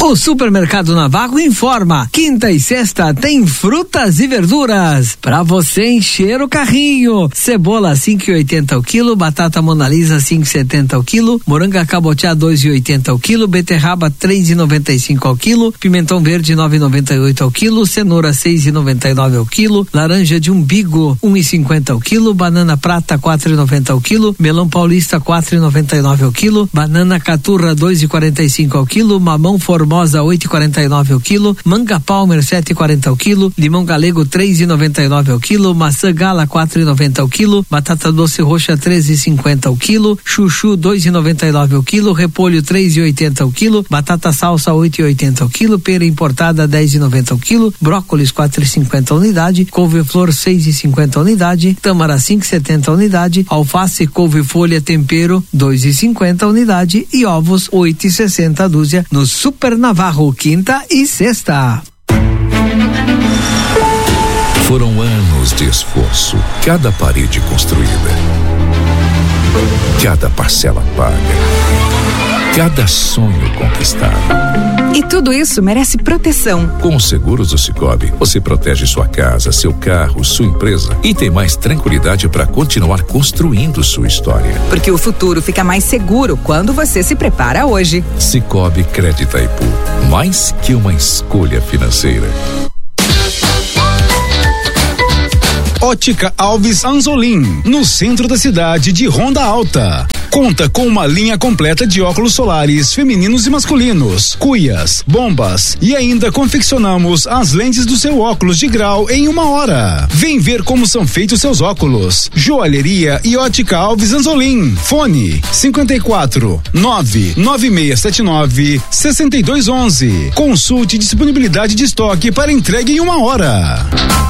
O Supermercado Navarro informa: quinta e sexta tem frutas e verduras para você encher o carrinho. Cebola 5,80 o quilo, batata Mona Lisa 5,70 o quilo, moranga cabotiá 2,80 o quilo, beterraba 3,95 ao quilo, pimentão verde 9,98 ao quilo, cenoura 6,99 ao quilo, laranja de umbigo 1,50 ao quilo, banana prata 4,90 ao quilo, melão paulista 4,99 ao quilo, banana caturra 2,45 ao quilo, mamão formosa 8,49 ao quilo, manga palmer 7,40 ao quilo, limão galego 3,99 ao quilo, maçã gala 4,90 ao quilo, batata doce roxa 13,50 ao quilo, chuchu 2,99 ao quilo, repolho 3,80 ao quilo, batata salsa 8,80 ao quilo, pera importada 10,90 ao quilo, brócolis 4,50 a unidade, couve-flor 6,50 a unidade, tâmara 5,70 a unidade, alface, couve-folha, tempero 2,50 a unidade e ovos 8,60 a dúzia no Super Navarro, quinta e sexta. Foram anos de esforço, cada parede construída, cada parcela paga, cada sonho conquistado. E tudo isso merece proteção. Com os seguros do Sicoob, você protege sua casa, seu carro, sua empresa e tem mais tranquilidade para continuar construindo sua história. Porque o futuro fica mais seguro quando você se prepara hoje. Sicoob Crédito Itaipu, mais que uma escolha financeira. Ótica Alves Anzolim, no centro da cidade de Ronda Alta. Conta com uma linha completa de óculos solares femininos e masculinos, cuias, bombas e ainda confeccionamos as lentes do seu óculos de grau em 1 hora. Vem ver como são feitos seus óculos. Joalheria e Ótica Alves Anzolim. Fone 54 99679 6211. Consulte disponibilidade de estoque para entrega em 1 hora.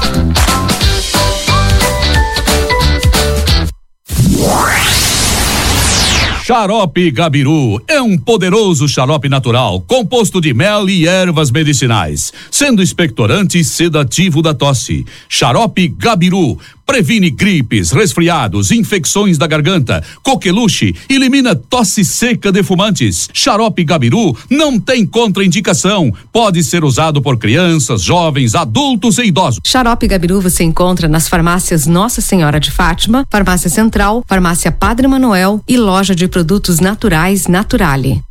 Xarope Gabiru é um poderoso xarope natural, composto de mel e ervas medicinais, sendo expectorante e sedativo da tosse. Xarope Gabiru previne gripes, resfriados, infecções da garganta, coqueluche, elimina tosse seca de fumantes. Xarope Gabiru não tem contraindicação, pode ser usado por crianças, jovens, adultos e idosos. Xarope Gabiru você encontra nas farmácias Nossa Senhora de Fátima, Farmácia Central, Farmácia Padre Manuel e loja de produtos naturais Naturale.